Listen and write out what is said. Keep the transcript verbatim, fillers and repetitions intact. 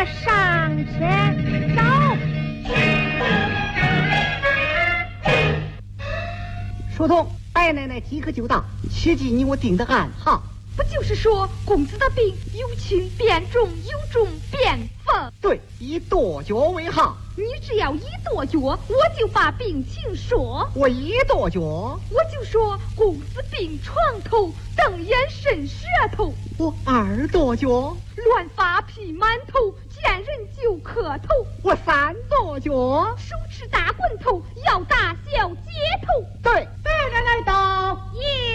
上去走。 说通，白奶奶即刻就到，切记你我定的暗号。 不就是说公子的病有轻变重，有重变风？ 对，以跺脚为号。 你只要一跺脚，我就把病情说。 我一跺脚， 我就说公子病床头，瞪眼伸舌头。 我二跺脚， 乱发披满头，见人就磕头。 我三跺脚， 手持大棍头，要大小街头。 对，白奶奶到。 耶。